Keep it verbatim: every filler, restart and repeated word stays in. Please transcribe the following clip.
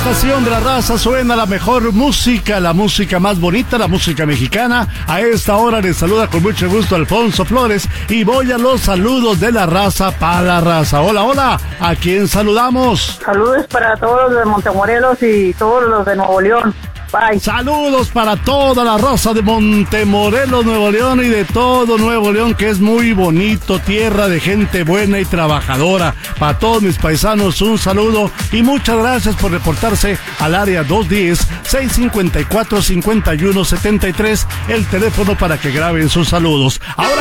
estación de la raza suena la mejor música, la música más bonita, la música mexicana. A esta hora les saluda con mucho gusto Alfonso Flores y voy a los saludos de la raza para la raza. Hola, hola, ¿a quién saludamos? Saludos para todos los de Montemorelos y todos los de Nuevo León. Bye. Saludos para toda la raza de Montemorelos, Nuevo León y de todo Nuevo León, que es muy bonito, tierra de gente buena y trabajadora. Para todos mis paisanos, un saludo y muchas gracias por reportarse al área dos diez, seis cincuenta y cuatro, cincuenta y uno setenta y tres, el teléfono para que graben sus saludos. Ahora